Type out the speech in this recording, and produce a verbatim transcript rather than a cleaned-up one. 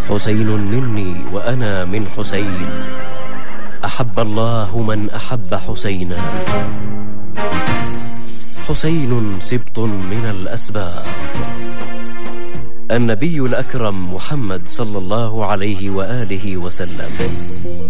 حسين مني وأنا من حسين، أحب الله من أحب حسينا. حسين سبط من الأسباط، النبي الأكرم محمد صلى الله عليه وآله وسلم.